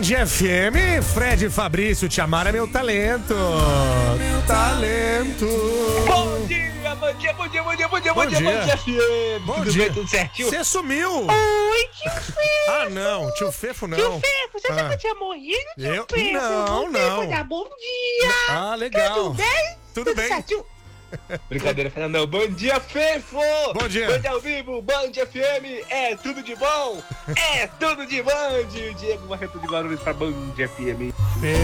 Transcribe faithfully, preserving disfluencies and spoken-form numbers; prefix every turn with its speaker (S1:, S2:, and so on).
S1: Band F M, Fred e Fabrício, te amar é meu talento. Meu talento.
S2: Bom dia, bom dia, bom dia, bom dia, bom dia,
S1: Bom
S2: bom dia,
S1: dia.
S2: bom dia, F M.
S1: Bom
S2: Tudo
S1: dia.
S2: bem, tudo certinho?
S1: Você sumiu.
S3: Oi, tio Fefo.
S1: Ah, não, tio Fefo não.
S3: Tio Fefo, você
S1: Ah.
S3: achou que eu tinha morrido, tio
S1: Eu?
S3: Fefo?
S1: Não,
S3: Você
S1: não.
S3: foi dar bom dia.
S1: Ah, legal.
S3: Tudo bem?
S1: Tudo bem.
S3: certinho?
S2: Brincadeira, Fernandão. Bom dia, Fefo.
S1: Bom dia.
S2: Band ao vivo, Band F M, é tudo de bom, é tudo de Band. Diego Barreto de Guarulhos pra Band F M.